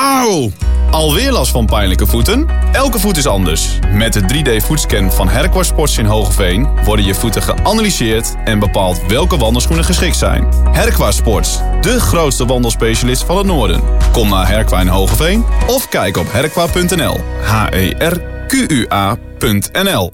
Auw! Alweer last van pijnlijke voeten? Elke voet is anders. Met de 3D-voetscan van Herqua Sports in Hoogeveen worden je voeten geanalyseerd en bepaald welke wandelschoenen geschikt zijn. Herqua Sports, de grootste wandelspecialist van het noorden. Kom naar Herqua in Hoogeveen of kijk op herqua.nl. HERQUA.nl.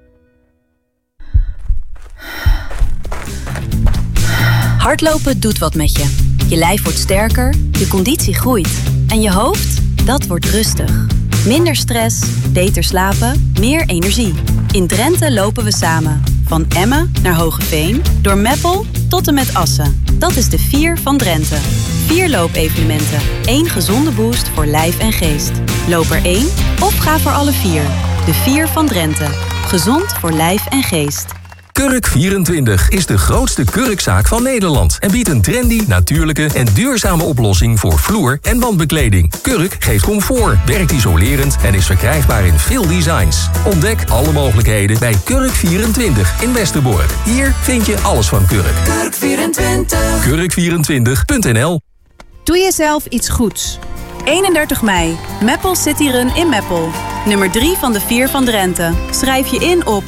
Hardlopen doet wat met je. Je lijf wordt sterker, je conditie groeit. En je hoofd, dat wordt rustig. Minder stress, beter slapen, meer energie. In Drenthe lopen we samen. Van Emmen naar Hoogeveen, door Meppel tot en met Assen. Dat is de 4 van Drenthe. 4 loopevenementen. 1 gezonde boost voor lijf en geest. Loop er 1 of ga voor alle 4. De 4 van Drenthe. Gezond voor lijf en geest. Kurk24 is de grootste kurkzaak van Nederland en biedt een trendy, natuurlijke en duurzame oplossing voor vloer- en wandbekleding. Kurk geeft comfort, werkt isolerend en is verkrijgbaar in veel designs. Ontdek alle mogelijkheden bij Kurk24 in Westerbork. Hier vind je alles van Kurk. Kurk24. Kurk24.nl. Doe jezelf iets goeds. 31 mei, Meppel City Run in Meppel. Nummer 3 van de 4 van Drenthe. Schrijf je in op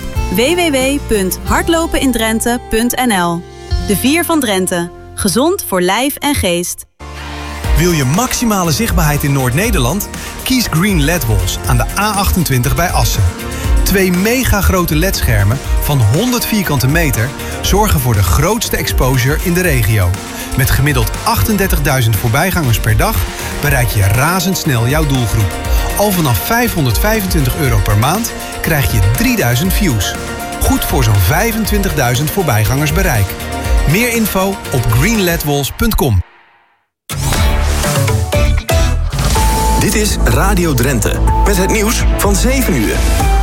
www.hardlopenindrenthe.nl. De 4 van Drenthe. Gezond voor lijf en geest. Wil je maximale zichtbaarheid in Noord-Nederland? Kies Green LED Walls aan de A28 bij Assen. 2 mega grote LED-schermen van 100 vierkante meter zorgen voor de grootste exposure in de regio. Met gemiddeld 38.000 voorbijgangers per dag bereik je razendsnel jouw doelgroep. Al vanaf €525 per maand krijg je 3000 views. Goed voor zo'n 25.000 voorbijgangers bereik. Meer info op greenledwalls.com. Dit is Radio Drenthe met het nieuws van 7 uur.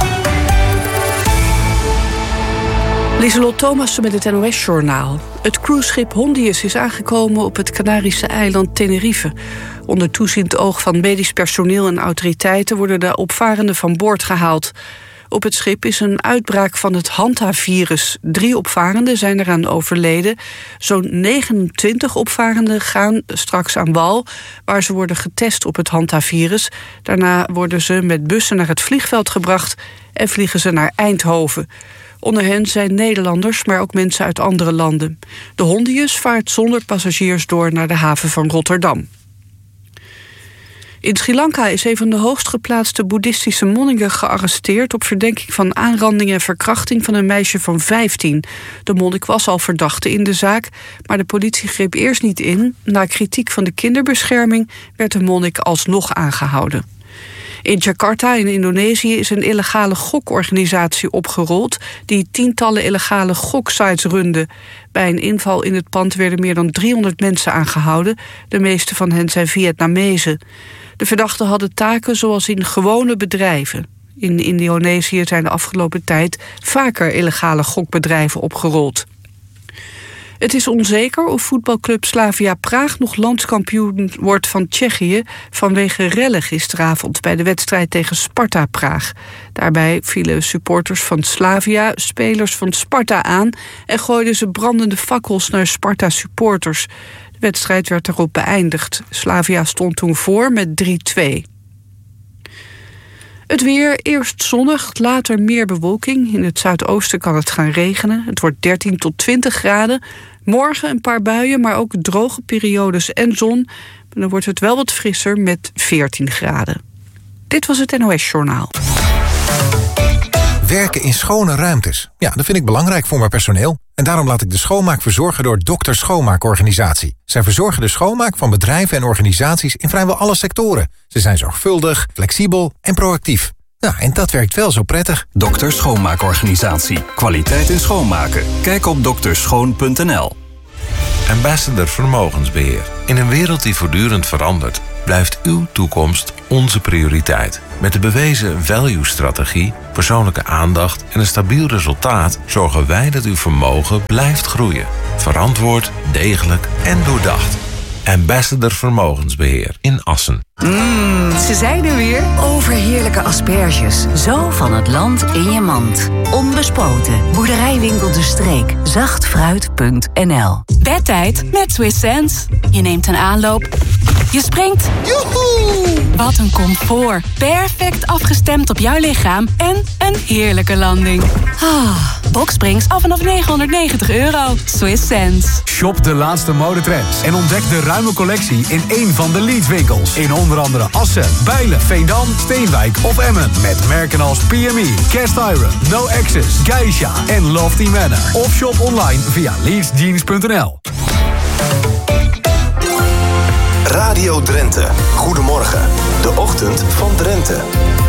Lieselot Thomassen met het NOS-journaal. Het cruiseschip Hondius is aangekomen op het Canarische eiland Tenerife. Onder toeziend oog van medisch personeel en autoriteiten worden de opvarenden van boord gehaald. Op het schip is een uitbraak van het Hanta-virus. 3 opvarenden zijn eraan overleden. Zo'n 29 opvarenden gaan straks aan wal, waar ze worden getest op het Hanta-virus. Daarna worden ze met bussen naar het vliegveld gebracht en vliegen ze naar Eindhoven. Onder hen zijn Nederlanders, maar ook mensen uit andere landen. De Hondius vaart zonder passagiers door naar de haven van Rotterdam. In Sri Lanka is een van de hoogst geplaatste boeddhistische monniken gearresteerd op verdenking van aanranding en verkrachting van een meisje van 15. De monnik was al verdachte in de zaak, maar de politie greep eerst niet in. Na kritiek van de kinderbescherming werd de monnik alsnog aangehouden. In Jakarta in Indonesië is een illegale gokorganisatie opgerold die tientallen illegale goksites runde. Bij een inval in het pand werden meer dan 300 mensen aangehouden. De meeste van hen zijn Vietnamezen. De verdachten hadden taken zoals in gewone bedrijven. In Indonesië zijn de afgelopen tijd vaker illegale gokbedrijven opgerold. Het is onzeker of voetbalclub Slavia Praag nog landskampioen wordt van Tsjechië vanwege rellen gisteravond bij de wedstrijd tegen Sparta Praag. Daarbij vielen supporters van Slavia spelers van Sparta aan en gooiden ze brandende fakkels naar Sparta supporters. De wedstrijd werd erop beëindigd. Slavia stond toen voor met 3-2. Het weer, eerst zonnig, later meer bewolking. In het zuidoosten kan het gaan regenen. Het wordt 13 tot 20 graden. Morgen een paar buien, maar ook droge periodes en zon. Dan wordt het wel wat frisser met 14 graden. Dit was het NOS-journaal. Werken in schone ruimtes. Ja, dat vind ik belangrijk voor mijn personeel. En daarom laat ik de schoonmaak verzorgen door Dr. Schoonmaakorganisatie. Zij verzorgen de schoonmaak van bedrijven en organisaties in vrijwel alle sectoren. Ze zijn zorgvuldig, flexibel en proactief. Ja, en dat werkt wel zo prettig. Dr. Schoonmaakorganisatie. Kwaliteit in schoonmaken. Kijk op drschoon.nl. Ambassador Vermogensbeheer. In een wereld die voortdurend verandert, blijft uw toekomst onze prioriteit. Met de bewezen value-strategie, persoonlijke aandacht en een stabiel resultaat zorgen wij dat uw vermogen blijft groeien. Verantwoord, degelijk en doordacht. Ambassador Vermogensbeheer in Assen. Ze zijn er weer. Overheerlijke asperges. Zo van het land in je mand. Onbespoten. Boerderijwinkel De Streek. Zachtfruit.nl. Bedtijd met Swiss Sense. Je neemt een aanloop Je springt. Joehoe! Wat een comfort. Perfect afgestemd op jouw lichaam en een heerlijke landing. Boxsprings al vanaf €990. Swiss sense. Shop de laatste modetrends en ontdek de ruime collectie in één van de Leeds-winkels. In onder andere Assen, Bijlen, Veendam, Steenwijk of Emmen. Met merken als PME, Cast Iron, No Access, Geisha en Lofty Manor. Of shop online via leedsjeans.nl. Radio Drenthe. Goedemorgen. De ochtend van Drenthe.